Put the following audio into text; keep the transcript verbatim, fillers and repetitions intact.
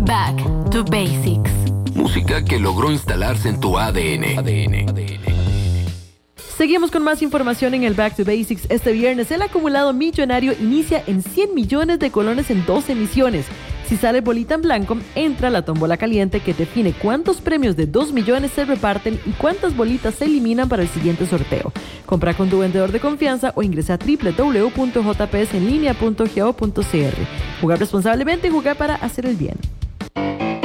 Back to Basics. Música que logró instalarse en tu A D N. A D N, A D N. Seguimos con más información en el Back to Basics. Este viernes el acumulado millonario inicia en cien millones de colones en dos emisiones. Si sale bolita en blanco, entra la tómbola caliente que define cuántos premios de dos millones se reparten y cuántas bolitas se eliminan para el siguiente sorteo. Compra con tu vendedor de confianza o ingresa a doble u doble u doble u punto j p s en línea punto g o punto c r. Jugar responsablemente y jugar para hacer el bien.